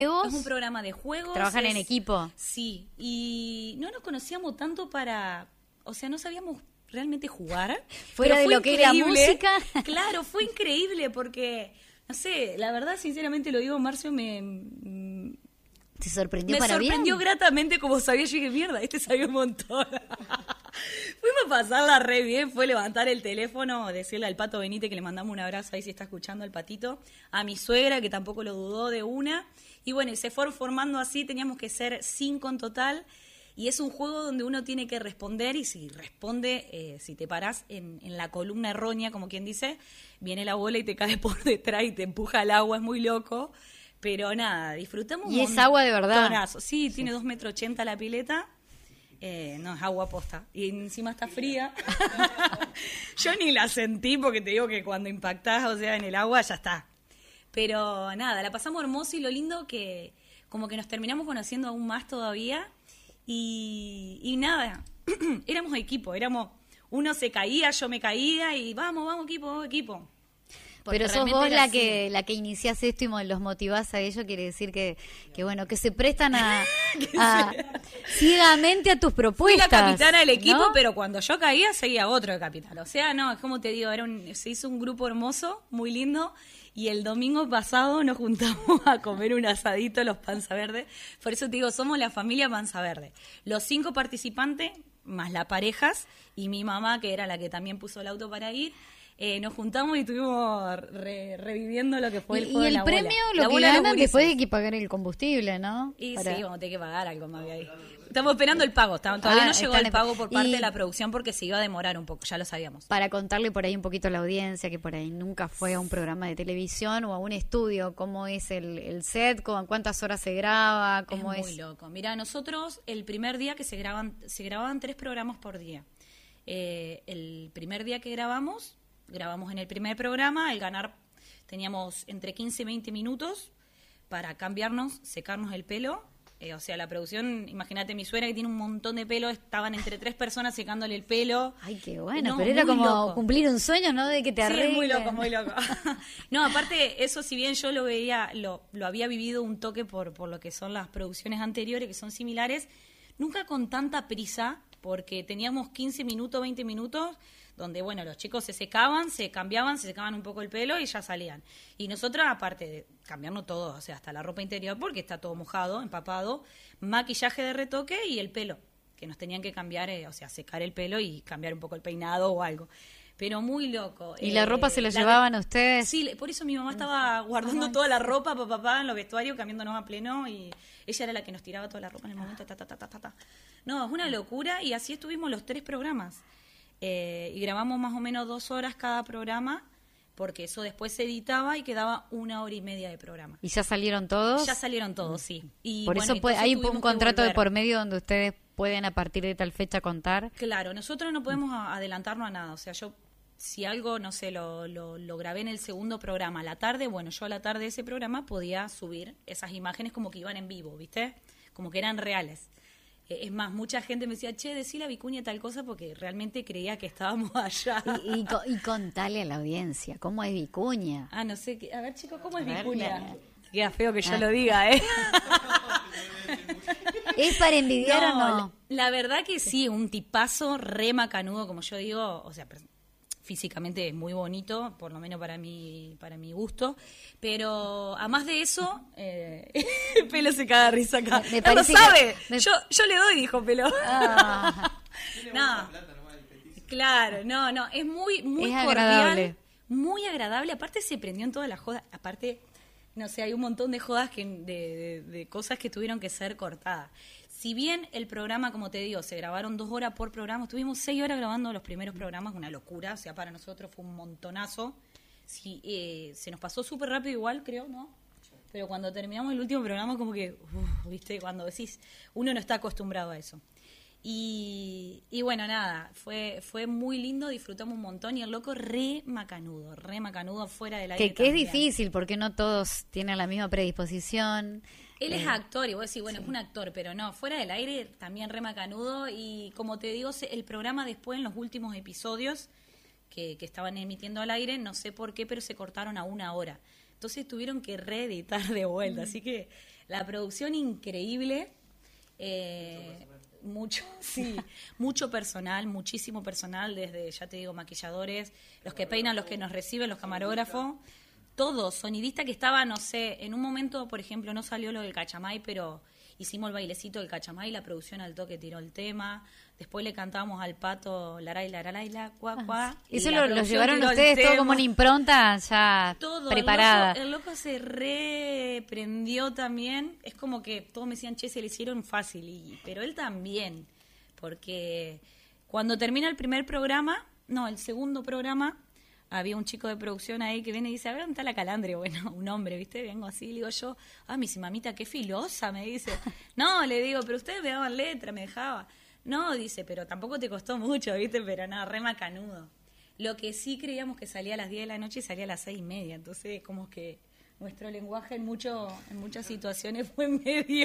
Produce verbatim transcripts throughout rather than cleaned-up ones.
Es un programa de juegos. ¿Trabajan es, en equipo? Sí, y no nos conocíamos tanto para... O sea, no sabíamos realmente jugar. Fuera de lo que era música. Claro, fue increíble porque, no sé, la verdad, sinceramente lo digo, Marcio, me... ¿Te sorprendió me para bien? Me sorprendió gratamente como sabía. Yo dije, mierda, este sabía un montón. Fuimos a pasarla re bien, fue levantar el teléfono, decirle al Pato Benítez que le mandamos un abrazo ahí si está escuchando el Patito, a mi suegra que tampoco lo dudó de una, y bueno, y se fueron formando así, teníamos que ser cinco en total, y es un juego donde uno tiene que responder, y si responde, eh, si te parás en, en la columna errónea, como quien dice, viene la bola y te cae por detrás y te empuja al agua, es muy loco, pero nada, disfrutamos. ¿Y es agua de verdad? Tonazo. Sí, sí, tiene dos metros ochenta la pileta. Eh, no, es agua posta. Y encima está fría. Yo ni la sentí porque te digo que cuando impactás, o sea, en el agua, ya está. Pero nada, la pasamos hermoso y lo lindo que como que nos terminamos conociendo aún más todavía. Y, y nada, éramos equipo, éramos... Uno se caía, yo me caía y vamos, vamos equipo, vamos equipo. Porque pero sos vos la que la que iniciás esto y los motivás a ello, quiere decir que, que bueno, que se prestan a, a ciegamente a tus propuestas. Fui la capitana del equipo, ¿no? Pero cuando yo caía seguía otro de capitán. O sea, no, es como te digo, era un, se hizo un grupo hermoso, muy lindo, y el domingo pasado nos juntamos a comer un asadito los Panza Verde. Por eso te digo, somos la familia Panza Verde. Los cinco participantes, más las parejas, y mi mamá, que era la que también puso el auto para ir. Eh, nos juntamos y estuvimos re, reviviendo lo que fue el juego y de el la premio bola. lo La que bola ganan después hay que pagar el combustible, ¿no? Y Para... sí, vamos a tener que pagar algo más ahí. Estamos esperando el pago. Todavía ah, no llegó el en... pago por parte y... de la producción porque se iba a demorar un poco, ya lo sabíamos. Para contarle por ahí un poquito a la audiencia que por ahí nunca fue a un programa de televisión o a un estudio, ¿cómo es el, el set? ¿Cuántas horas se graba? ¿Cómo es? Es muy loco. Mira, nosotros el primer día que se graban, se grababan tres programas por día. Eh, el primer día que grabamos... Grabamos en el primer programa, al ganar teníamos entre quince y veinte minutos para cambiarnos, secarnos el pelo. Eh, o sea, la producción, imagínate, mi suegra que tiene un montón de pelo, estaban entre tres personas secándole el pelo. Ay, qué bueno, no, pero era como loco. Cumplir un sueño, ¿no? De que te arreglen. Sí, muy loco, muy loco. No, aparte, eso si bien yo lo veía, lo, lo había vivido un toque por, por lo que son las producciones anteriores, que son similares, nunca con tanta prisa, porque teníamos quince minutos, veinte minutos, donde, bueno, los chicos se secaban, se cambiaban, se secaban un poco el pelo y ya salían. Y nosotros, aparte de cambiarnos todo, o sea, hasta la ropa interior, porque está todo mojado, empapado, maquillaje de retoque y el pelo, que nos tenían que cambiar, eh, o sea, secar el pelo y cambiar un poco el peinado o algo. Pero muy loco. ¿Y eh, la ropa se la, la llevaban a ustedes? Sí, por eso mi mamá estaba guardando Ay, toda la ropa para papá en los vestuarios, cambiándonos a pleno, y ella era la que nos tiraba toda la ropa en el momento. Ta, ta, ta, ta, ta. No, es una locura, y así estuvimos los tres programas. Eh, y grabamos más o menos dos horas cada programa, porque eso después se editaba y quedaba una hora y media de programa. ¿Y ya salieron todos? Ya salieron todos, sí. Y por bueno, eso puede, hay un contrato de por medio donde ustedes pueden a partir de tal fecha contar. Claro, nosotros no podemos adelantarnos a nada. O sea, yo, si algo, no sé, lo, lo, lo grabé en el segundo programa a la tarde, bueno, yo a la tarde de ese programa podía subir esas imágenes como que iban en vivo, ¿viste? Como que eran reales. Es más, mucha gente me decía, che, decí la Vicuña tal cosa, porque realmente creía que estábamos allá. Y, y, y contale a la audiencia, ¿cómo es Vicuña? Ah, no sé, a ver, chicos, ¿cómo es a Vicuña? Ver, queda feo que yo ah. lo diga, ¿eh? ¿Es para envidiar no, o no? La, la verdad que sí, un tipazo re macanudo, como yo digo, o sea, físicamente es muy bonito, por lo menos para mi, para mi gusto, pero a más de eso, eh, Pelo se caga de risa acá. Me, me no lo sabe, me... yo, yo le doy, dijo Pelo. Ah. No, claro, no, no, es muy, muy es cordial, agradable. Muy agradable, aparte se prendió en todas las jodas, aparte, no sé, hay un montón de jodas, que de, de, de cosas que tuvieron que ser cortadas. Si bien el programa, como te digo, se grabaron dos horas por programa, estuvimos seis horas grabando los primeros programas, una locura, o sea, para nosotros fue un montonazo. Sí, eh, se nos pasó súper rápido igual, creo, ¿no? Pero cuando terminamos el último programa, como que, uf, viste, cuando decís, uno no está acostumbrado a eso. Y, y bueno, nada, fue fue muy lindo, disfrutamos un montón, y el loco re macanudo, re macanudo fuera del aire. Que, que es difícil, porque no todos tienen la misma predisposición. Él es actor, y vos decís, bueno, sí. Es un actor, pero no, fuera del aire también re macanudo, y como te digo, el programa después, en los últimos episodios que, que estaban emitiendo al aire, no sé por qué, pero se cortaron a una hora. Entonces tuvieron que reeditar de vuelta. Así que la producción increíble. Eh, mucho, sí, mucho personal, muchísimo personal, desde, ya te digo, maquilladores, los que peinan, los que nos reciben, los camarógrafos, todos, sonidista que estaba, no sé, en un momento, por ejemplo, no salió lo del cachamay, pero hicimos el bailecito del cachamay, la producción al toque tiró el tema, después le cantábamos al pato laray, laray, la, cuá, cuá. Y eso lo, lo llevaron ustedes todo como una impronta ya todo, preparada. El loco, el loco se reprendió también, es como que todos me decían, che, se le hicieron fácil, y, pero él también, porque cuando termina el primer programa, no, el segundo programa, había un chico de producción ahí que viene y dice, a ver, ¿dónde está la calandria? Bueno, un hombre, ¿viste? Vengo así, le digo yo, ah, mi mamita, qué filosa, me dice. No, le digo, pero ustedes me daban letra, me dejaba. No, dice, pero tampoco te costó mucho, ¿viste? Pero nada, re macanudo. Lo que sí creíamos que salía a las diez de la noche y salía a las seis y media. Entonces, como que nuestro lenguaje en mucho en muchas situaciones fue medio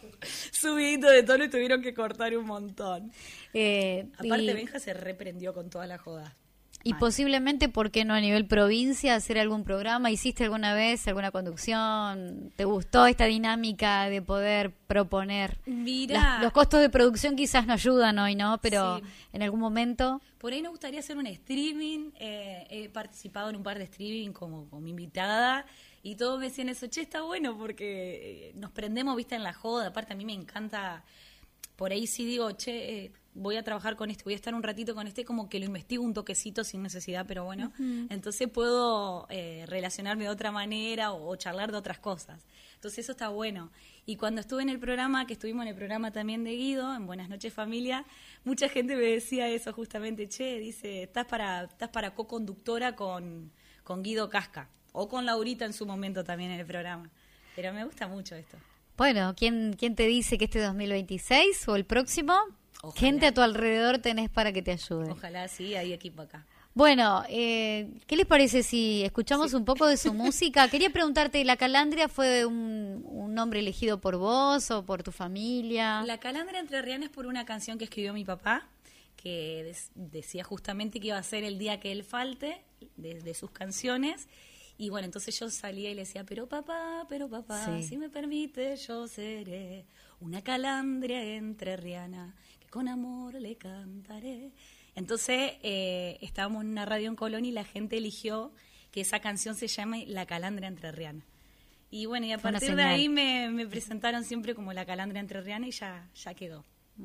subidito de tono y tuvieron que cortar un montón. Eh, Aparte, y... Benja se reprendió con toda la joda. Y Mal. Posiblemente, ¿por qué no a nivel provincia hacer algún programa? ¿Hiciste alguna vez alguna conducción? ¿Te gustó esta dinámica de poder proponer? Mira, Las, los costos de producción quizás no ayudan hoy, ¿no? Pero sí. En algún momento... Por ahí nos gustaría hacer un streaming. Eh, he participado en un par de streaming como, como invitada y todos me decían eso, che, está bueno porque nos prendemos, viste, en la joda. Aparte, a mí me encanta... Por ahí sí digo, che... Eh, voy a trabajar con este, voy a estar un ratito con este, como que lo investigo un toquecito sin necesidad, pero bueno, uh-huh. Entonces puedo eh, relacionarme de otra manera o, o charlar de otras cosas. Entonces eso está bueno. Y cuando estuve en el programa, que estuvimos en el programa también de Guido, en Buenas Noches Familia, mucha gente me decía eso justamente, che, dice, estás para, estás para co-conductora con, con Guido Casca, o con Laurita en su momento también en el programa. Pero me gusta mucho esto. Bueno, ¿quién, quién te dice que este dos mil veintiséis o el próximo... Ojalá. Gente a tu alrededor tenés para que te ayude. Ojalá, sí, hay equipo acá. Bueno, eh, ¿qué les parece si escuchamos sí. un poco de su música? Quería preguntarte, ¿La Calandria fue un, un nombre elegido por vos o por tu familia? La Calandria Entrerriana es por una canción que escribió mi papá, que des, decía justamente que iba a ser el día que él falte, de, de sus canciones. Y bueno, entonces yo salía y le decía, pero papá, pero papá, sí. si me permite, yo seré una calandria entrerriana que con amor le cantaré. Entonces eh, estábamos en una radio en Colón y la gente eligió que esa canción se llame La Calandria Entrerriana. Y bueno, y a partir de ahí me, me presentaron siempre como La Calandria Entrerriana y ya, ya quedó.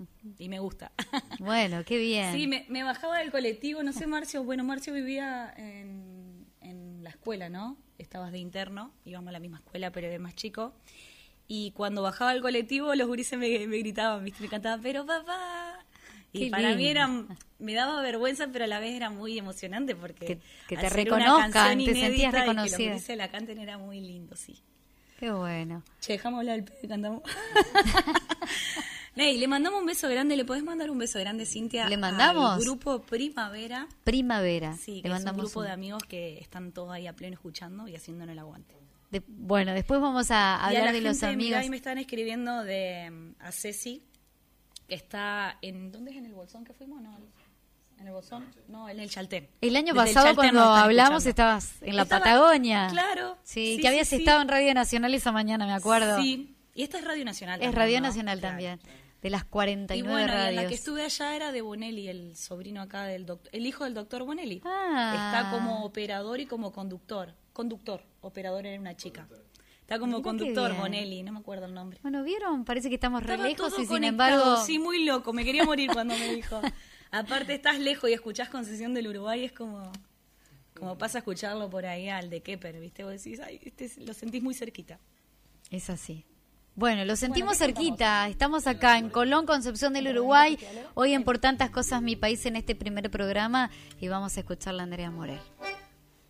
Y me gusta. Bueno, qué bien. Sí, me, me bajaba del colectivo, no sé, Marcio, bueno, Marcio vivía en, en la escuela, ¿no? Estabas de interno, íbamos a la misma escuela, pero era más chico. Y cuando bajaba del colectivo, los gurises me, me gritaban, ¿viste? Me cantaban, pero papá. Y qué para lindo. Mí era, me daba vergüenza, pero a la vez era muy emocionante porque que, que te reconozcan, te sentías reconocida. Y que los gurises la canten era muy lindo, sí. Qué bueno. Che, dejamos hablar el pedo y cantamos. Ney, le mandamos un beso grande. ¿Le podés mandar un beso grande, Cintia? ¿Le mandamos? Al grupo Primavera. Primavera. Sí, que le mandamos es un grupo un... de amigos que están todos ahí a pleno escuchando y haciéndonos el aguante. De, bueno, después vamos a hablar a de los amigos. Mirá, ahí me están escribiendo de a Ceci, que está en... ¿Dónde es? ¿En el Bolsón que fuimos? No, ¿en el Bolsón? No, en el Chaltén. El año Desde pasado el cuando hablamos escuchando. Estabas en la Estaba, Patagonia. Claro. Sí, sí que habías sí, estado sí. en Radio Nacional esa mañana, me acuerdo. Sí, y esta es Radio Nacional también, Es Radio ¿no? Nacional claro. también. De las cuarenta y nueve y bueno, radios. Y en la que estuve allá era de Bonelli, el sobrino acá del doctor, el hijo del doctor Bonelli. Ah. Está como operador y como conductor. Conductor, operador era una chica. Está como Mira conductor Bonelli, no me acuerdo el nombre. Bueno, ¿vieron? Parece que estamos re Estaba lejos todo y sin conectado. embargo... Sí, muy loco, me quería morir cuando me dijo. Aparte estás lejos y escuchás Concesión del Uruguay, es como como pasa a escucharlo por ahí al de Kepper, ¿viste? Vos decís, ay, este, lo sentís muy cerquita. Es así. Bueno, lo sentimos bueno, cerquita. Estamos acá en Colón, Concepción del Uruguay. Hoy en Por Tantas Cosas Mi País en este primer programa y vamos a escuchar a Andrea Morel.